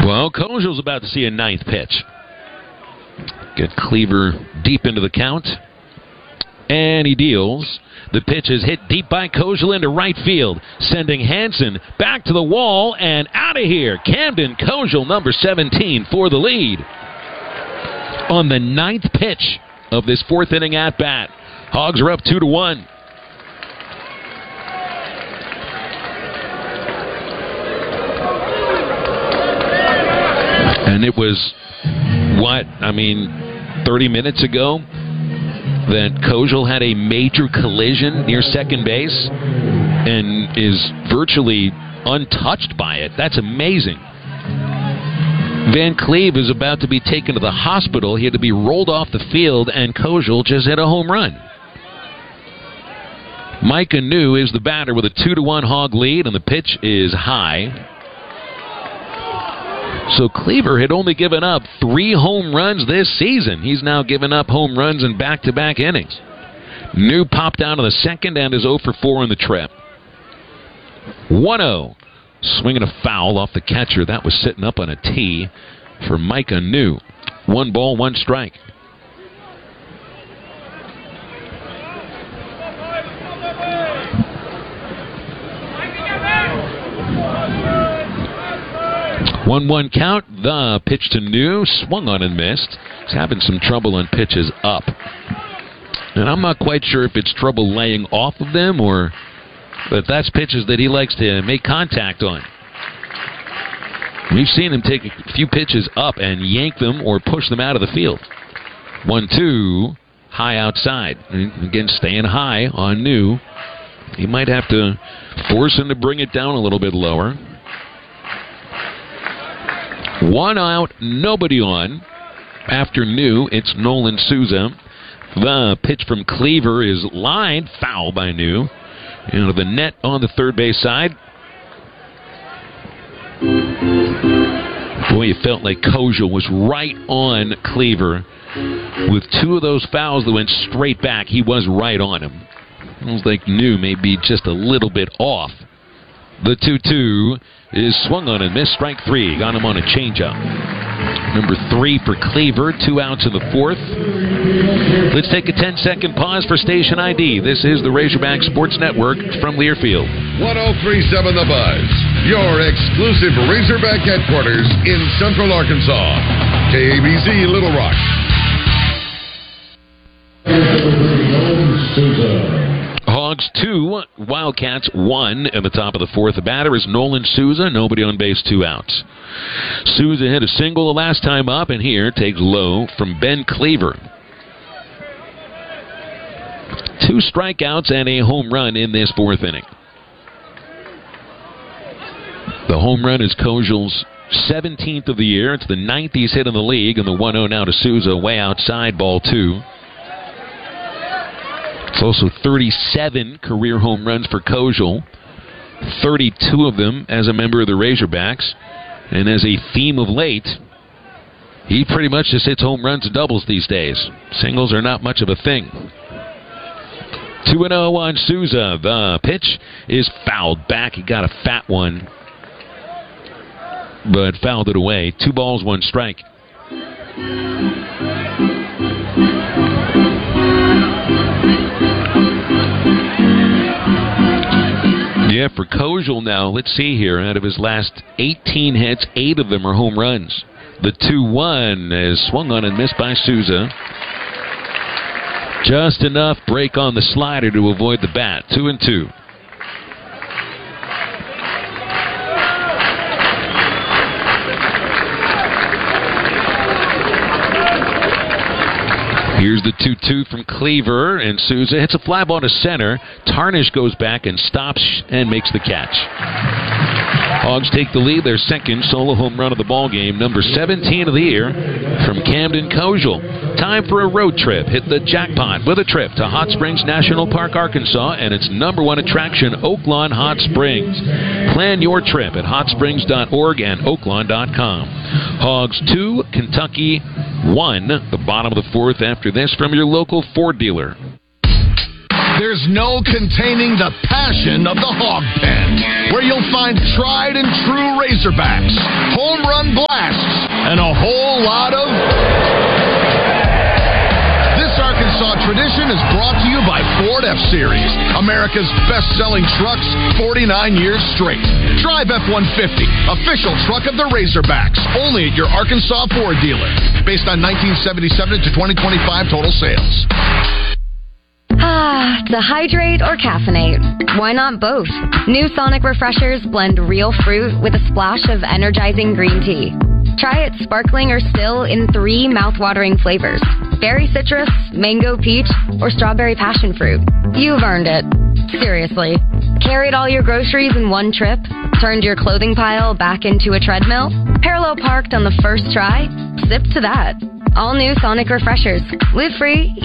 Well, Kozel's about to see a ninth pitch. Get Cleaver deep into the count. And he deals. The pitch is hit deep by Kozel into right field, sending Hansen back to the wall and out of here. Camden Kozel, number 17, for the lead. On the ninth pitch of this fourth inning at bat, Hogs are up 2-1. And it was, 30 minutes ago that Kozel had a major collision near second base and is virtually untouched by it. That's amazing. Van Cleve is about to be taken to the hospital. He had to be rolled off the field, and Kozel just hit a home run. Mike Anu is the batter with a 2-1 Hog lead, and the pitch is high. So Cleaver had only given up 3 home runs this season. He's now given up home runs in back-to-back innings. New popped out on the second and is 0 for 4 on the trip. 1-0. Swinging a foul off the catcher. That was sitting up on a tee for Micah New. 1 ball, 1 strike. One count. The pitch to New. Swung on and missed. He's having some trouble on pitches up. And I'm not quite sure if it's trouble laying off of them or but that's pitches that he likes to make contact on. We've seen him take a few pitches up and yank them or push them out of the field. 1-2. High outside. And again, staying high on New. He might have to force him to bring it down a little bit lower. 1 out, nobody on. After New, it's Nolan Souza. The pitch from Cleaver is lined foul by New. Into the net on the third base side. Boy, you felt like Kozel was right on Cleaver. With 2 of those fouls that went straight back, he was right on him. Feels like New may be just a little bit off. The 2-2 is swung on and missed. Strike 3. Got him on a changeup. Number 3 for Cleaver. 2 outs in the fourth. Let's take a 10-second pause for station ID. This is the Razorback Sports Network from Learfield. 1037 The Buzz. Your exclusive Razorback headquarters in Central Arkansas. KABZ Little Rock. Hogs 2, Wildcats 1 in the top of the fourth. The batter is Nolan Souza. Nobody on base, 2 outs. Souza hit a single the last time up, and here takes low from Ben Cleaver. 2 strikeouts and a home run in this fourth inning. The home run is Kozel's 17th of the year. It's the 9th he's hit in the league, and the 1-0 now to Souza, way outside, ball 2. It's also 37 career home runs for Kozel, 32 of them as a member of the Razorbacks. And as a theme of late, he pretty much just hits home runs and doubles these days. Singles are not much of a thing. 2-0 on Souza. The pitch is fouled back. He got a fat one, but fouled it away. 2 balls, 1 strike. Yeah, for Kozel now, let's see here. Out of his last 18 hits, 8 of them are home runs. The 2-1 is swung on and missed by Souza. Just enough break on the slider to avoid the bat. 2-2. Here's the 2-2 from Cleaver, and Souza hits a fly ball to center. Tarnish goes back and stops and makes the catch. Hogs take the lead, their second solo home run of the ballgame, number 17 of the year from Camden Kozel. Time for a road trip. Hit the jackpot with a trip to Hot Springs National Park, Arkansas, and its #1 attraction, Oaklawn Hot Springs. Plan your trip at hotsprings.org and oaklawn.com. Hogs 2, Kentucky 1, the bottom of the fourth after this from your local Ford dealer. There's no containing the passion of the Hog Pen, where you'll find tried and true Razorbacks, home run blasts, and a whole lot of... This Arkansas tradition is brought to you by Ford F-Series, America's best-selling trucks 49 years straight. Drive F-150, official truck of the Razorbacks, only at your Arkansas Ford dealer. Based on 1977 to 2025 total sales. To hydrate or caffeinate, why not both? New Sonic Refreshers blend real fruit with a splash of energizing green tea. Try it sparkling or still in 3 mouth-watering flavors: berry citrus, mango peach, or strawberry passion fruit. You've earned it. Seriously. Carried all your groceries in one trip? Turned your clothing pile back into a treadmill? Parallel parked on the first try? Sip to that. All new Sonic Refreshers. Live free,